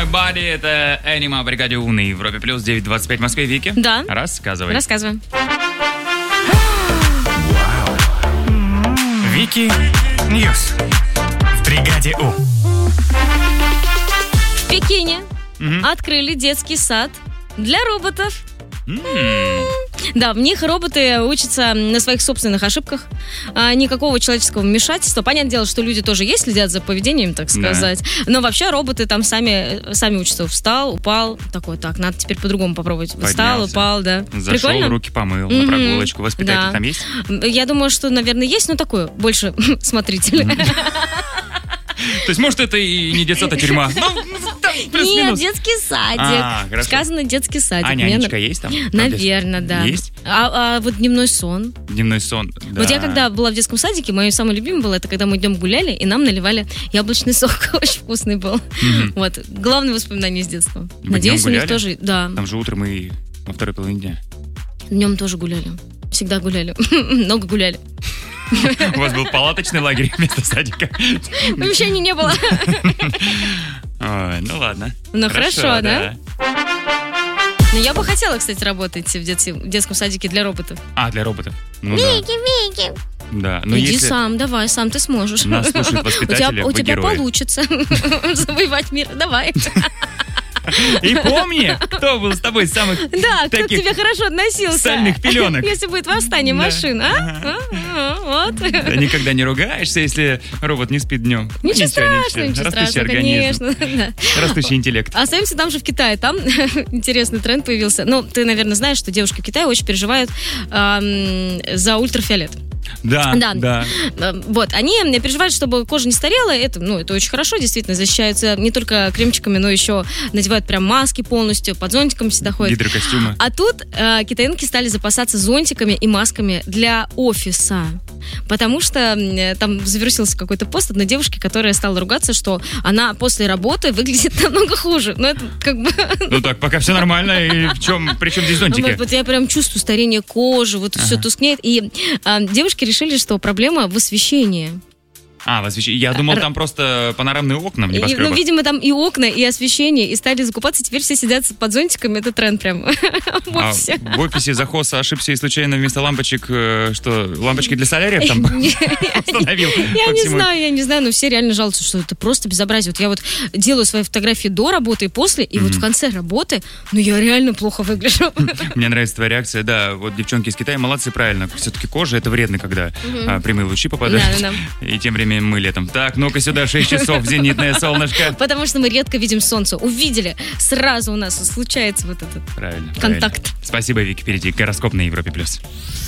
Body, это Энима, бригаде У на Европе плюс 9:25 в Москве. Вики? Да. Рассказывай. Рассказываем. Вики Ньюс в бригаде У. В Пекине открыли детский сад для роботов. Да, в них роботы учатся на своих собственных ошибках. Никакого человеческого вмешательства. Понятное дело, что люди тоже есть, следят за поведением, так сказать. Да. Но вообще роботы там сами учатся. Встал, упал. Такой, так, надо теперь по-другому попробовать. Поднялся. Встал, упал, да. Зашел, Прикольно? руки помыл, на прогулочку. Воспитатель Да. там есть? Я думаю, что, наверное, есть, но такое, больше смотритель. То есть, может, это и не детсад, а тюрьма? Нет, Плюс-минус. детский садик. Хорошо. Сказано детский садик. А нянечка есть там? Наверное, да. Есть? А вот дневной сон. Дневной сон, да. Вот я когда была в детском садике, мое самое любимое было, это когда мы днем гуляли, и нам наливали яблочный сок. Очень вкусный был. Вот. Главное воспоминание с детства. Вы Надеюсь, днем у них гуляли? тоже... Да. Там же утром и во второй половине дня. Днем тоже гуляли. Всегда гуляли. Много гуляли. У вас был палаточный лагерь вместо садика? Помещений не было. Ой, ну ладно. Ну хорошо, да? Но я бы хотела, кстати, работать в детском садике для роботов. Для роботов. Ну да. Вики. Да, но Иди если сам, давай, сам ты сможешь. нас слушают воспитатели, У вы тебя герои. получится завоевать мир. Давай. И помни, кто был с тобой с самых Да, кто к таких тебе хорошо относился. сальных пеленок. Если будет восстание Да. машин, Вот. Да, никогда не ругаешься, если робот не спит днем. Ничего страшного, ничего Растущий страшного, организм, конечно. Да. растущий интеллект. Остаемся там же в Китае. Там интересный тренд появился. Ну, ты, наверное, знаешь, что девушки в Китае очень переживают за ультрафиолет. Да. Вот, они переживают, чтобы кожа не старела. Это очень хорошо, действительно, защищаются не только кремчиками, но еще надевают прям маски полностью, под зонтиком всегда ходят. Гидрокостюмы. А тут китаянки стали запасаться зонтиками и масками для офиса. Потому что там завирусился какой-то пост одной девушки, которая стала ругаться, что она после работы выглядит намного хуже. Но это как бы... Ну так, пока все нормально, и при чем здесь зонтики? Вот я прям чувствую старение кожи, вот все тускнеет. И девушки решили, что проблема в освещении. Я думал, там просто панорамные окна в небоскребах. Видимо, там и окна, и освещение, и стали закупаться. Теперь все сидят под зонтиками. Это тренд прям в офисе. В офисе захоз ошибся и случайно вместо лампочек, лампочки для соляриев там установил? Я не знаю, но все реально жалуются, что это просто безобразие. Вот я вот делаю свои фотографии до работы и после, и вот в конце работы, я реально плохо выгляжу. Мне нравится твоя реакция, да, вот девчонки из Китая молодцы, правильно. Все-таки кожа это вредно, когда прямые лучи попадают. Да. И тем временем мы летом. Так, ну-ка сюда, 6 часов, зенитное солнышко. Потому что мы редко видим солнце. Увидели, сразу у нас случается вот этот Правильно. контакт. Спасибо, Вики. Впереди гороскоп на Европе+.